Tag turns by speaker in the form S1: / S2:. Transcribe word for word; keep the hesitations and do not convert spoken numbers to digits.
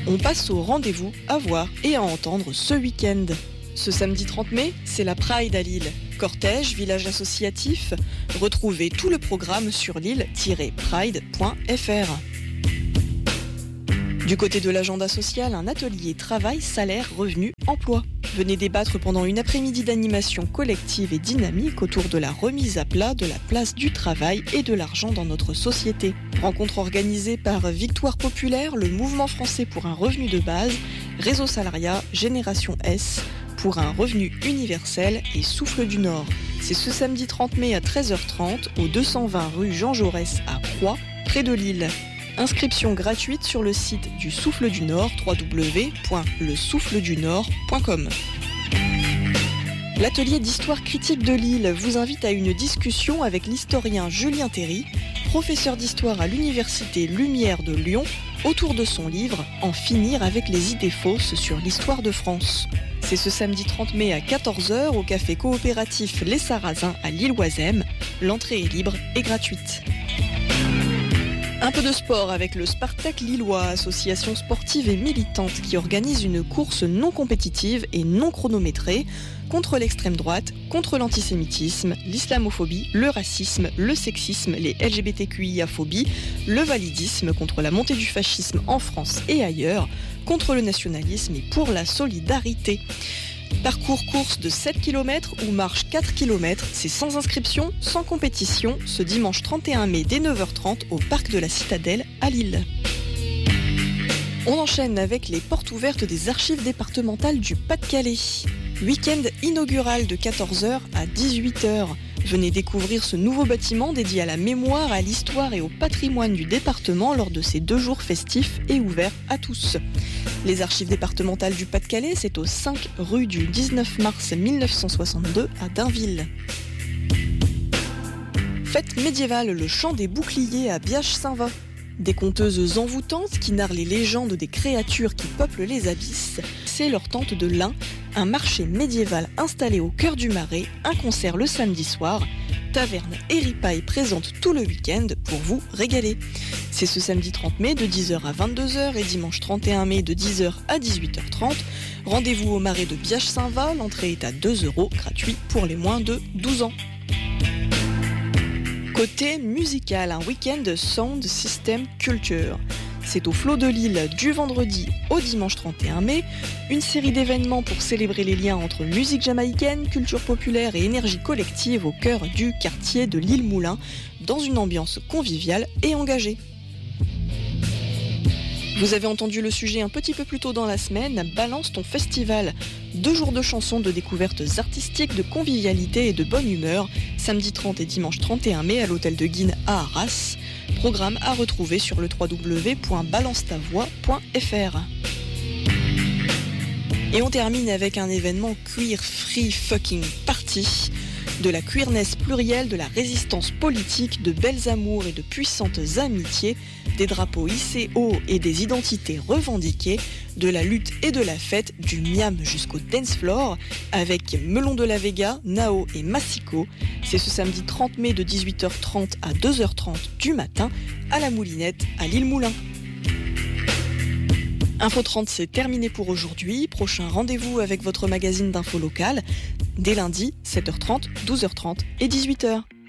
S1: On passe au rendez-vous à voir et à entendre ce week-end. Ce samedi trente mai, c'est la Pride à Lille. Cortège, village associatif, retrouvez tout le programme sur lille tiret pride point f r. Du côté de l'agenda social, un atelier travail, salaire, revenu, emploi. Venez débattre pendant une après-midi d'animation collective et dynamique autour de la remise à plat de la place du travail et de l'argent dans notre société. Rencontre organisée par Victoire Populaire, le Mouvement français pour un revenu de base, Réseau Salariat, Génération S, pour un revenu universel et Souffle du Nord. C'est ce samedi trente mai à treize heures trente au deux cent vingt rue Jean Jaurès à Croix, près de Lille. Inscription gratuite sur le site du Souffle du Nord, w w w point le souffle du nord point com. L'atelier d'histoire critique de Lille vous invite à une discussion avec l'historien Julien Théry, professeur d'histoire à l'université Lumière de Lyon, autour de son livre « En finir avec les idées fausses sur l'histoire de France ». C'est ce samedi trente mai à quatorze heures au café coopératif Les Sarrasins à Lille-Oisem. L'entrée est libre et gratuite. Un peu de sport avec le Spartak Lillois, association sportive et militante qui organise une course non compétitive et non chronométrée contre l'extrême droite, contre l'antisémitisme, l'islamophobie, le racisme, le sexisme, les L G B T Q I A-phobie, le validisme, contre la montée du fascisme en France et ailleurs, contre le nationalisme et pour la solidarité. Parcours course de sept kilomètres ou marche quatre kilomètres, c'est sans inscription, sans compétition, ce dimanche trente et un mai dès neuf heures trente au parc de la Citadelle à Lille. On enchaîne avec les portes ouvertes des archives départementales du Pas-de-Calais. Week-end inaugural de quatorze heures à dix-huit heures. Venez découvrir ce nouveau bâtiment dédié à la mémoire, à l'histoire et au patrimoine du département lors de ces deux jours festifs et ouverts à tous. Les archives départementales du Pas-de-Calais, c'est au cinq rue du dix-neuf mars mille neuf cent soixante-deux à Dainville. Fête médiévale, le chant des boucliers à Biache-Saint-Va. Des conteuses envoûtantes qui narrent les légendes des créatures qui peuplent les abysses. C'est leur tente de lin, un marché médiéval installé au cœur du Marais, un concert le samedi soir, taverne et ripaille présente tout le week-end pour vous régaler. C'est ce samedi trente mai de dix heures à vingt-deux heures et dimanche trente et un mai de dix heures à dix-huit heures trente. Rendez-vous au Marais de Biache-Saint-Va, l'entrée est à deux euros, gratuit pour les moins de douze ans. Côté musical, un week-end Sound System Culture. C'est au Flot de Lille du vendredi au dimanche trente et un mai, une série d'événements pour célébrer les liens entre musique jamaïcaine, culture populaire et énergie collective au cœur du quartier de l'Île-Moulin, dans une ambiance conviviale et engagée. Vous avez entendu le sujet un petit peu plus tôt dans la semaine, Balance ton festival. Deux jours de chansons, de découvertes artistiques, de convivialité et de bonne humeur, samedi trente et dimanche trente et un mai à l'hôtel de Guine à Arras. Programme à retrouver sur le w w w point balance ta voix point f r. Et on termine avec un événement Queer Free Fucking Party. De la queerness plurielle, de la résistance politique, de belles amours et de puissantes amitiés, des drapeaux hissés haut et des identités revendiquées, de la lutte et de la fête, du miam jusqu'au dance floor, avec Melon de la Vega, Nao et Massico. C'est ce samedi trente mai de dix-huit heures trente à deux heures trente du matin, à la Moulinette, à l'Île-Moulin. Info trente, c'est terminé pour aujourd'hui. Prochain rendez-vous avec votre magazine d'info locale, dès lundi, sept heures trente, douze heures trente et dix-huit heures.